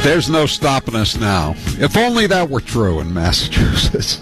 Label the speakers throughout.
Speaker 1: There's no stopping us now. If only that were true in Massachusetts.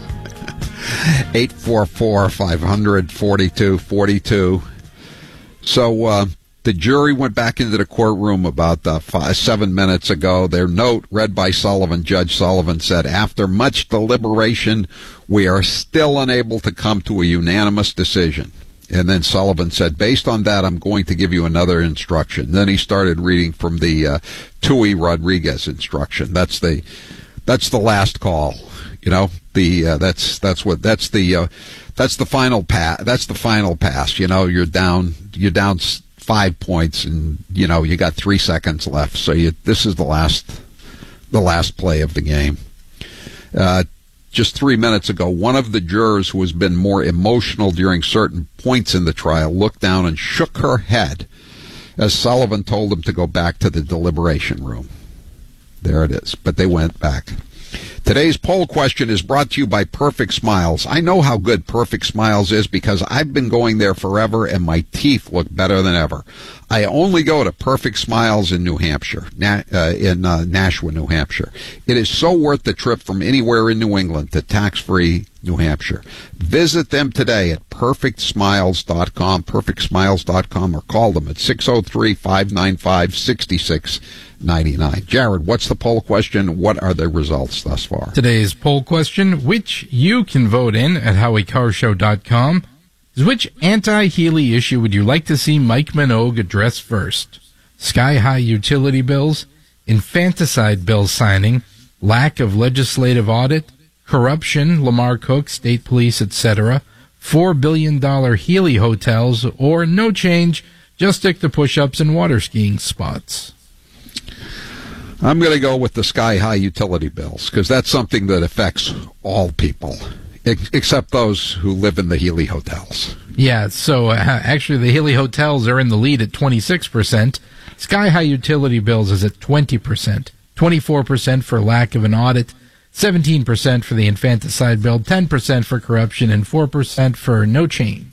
Speaker 1: 844-500-4242. So the jury went back into the courtroom about 7 minutes ago. Their note, read by Sullivan, Judge Sullivan, said, after much deliberation, we are still unable to come to a unanimous decision. And then Sullivan said, based on that, I'm going to give you another instruction. Then he started reading from the Tui Rodriguez instruction. That's the last call. You know, that's the final pass. That's the final pass. You know, you're down 5 points, and you know you got 3 seconds left. So this is the last play of the game. Just 3 minutes ago, one of the jurors who has been more emotional during certain points in the trial looked down and shook her head as Sullivan told him to go back to the deliberation room. There it is. But they went back. Today's poll question is brought to you by Perfect Smiles. I know how good Perfect Smiles is because I've been going there forever and my teeth look better than ever. I only go to Perfect Smiles in New Hampshire, in Nashua, New Hampshire. It is so worth the trip from anywhere in New England to tax-free New Hampshire. Visit them today at perfectsmiles.com, perfectsmiles.com, or call them at 603-595-6699. Jared, what's the poll question? What are the results thus far?
Speaker 2: Today's poll question, which you can vote in at HowieCarShow.com, is which anti-Healy issue would you like to see Mike Minogue address first? Sky-high utility bills, infanticide bill signing, lack of legislative audit, corruption, Lamar Cook, state police, etc., $4 billion Healy hotels, or no change, just stick to push-ups and water skiing spots.
Speaker 1: I'm going to go with the sky-high utility bills because that's something that affects all people, except those who live in the Healy hotels.
Speaker 2: Yeah, so actually the Healy hotels are in the lead at 26%. Sky-high utility bills is at 20%. 24% for lack of an audit, 17% for the infanticide bill, 10% for corruption, and 4% for no change.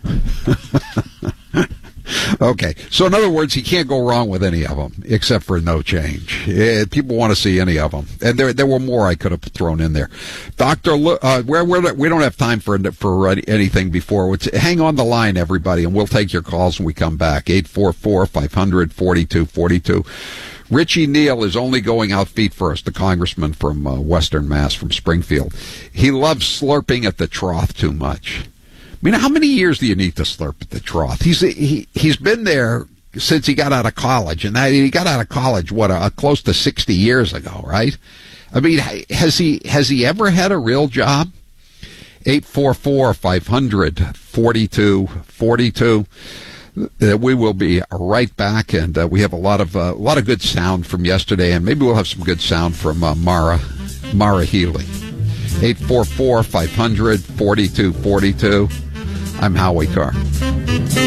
Speaker 1: Okay, so in other words, he can't go wrong with any of them except for no change. People want to see any of them, and there were more I could have thrown in there. Doctor, we don't have time for anything before. Hang on the line, everybody, and we'll take your calls when we come back. 844-500-4242. Richie Neal is only going out feet first, the congressman from Western Mass, from Springfield. He loves slurping at the trough too much. I mean, how many years do you need to slurp at the trough? He's been there since he got out of college, and he got out of college close to 60 years ago, right? I mean, has he ever had a real job? 844-500-4242. We will be right back, and we have a lot of good sound from yesterday, and maybe we'll have some good sound from Mara Healy. 844-500-4242. I'm Howie Carr.